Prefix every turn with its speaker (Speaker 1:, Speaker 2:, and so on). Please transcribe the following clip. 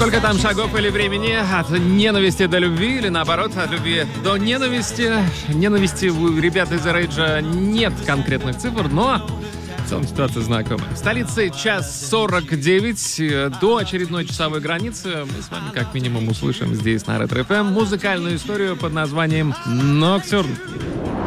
Speaker 1: Сколько там шагов или времени от ненависти до любви, или наоборот, от любви до ненависти? Ненависти у ребят из Рейджа нет конкретных цифр, но в целом ситуация знакомая. В столице 1:49. До очередной часовой границы мы с вами как минимум услышим здесь на Ретро FM музыкальную историю под названием «Ноктюрн».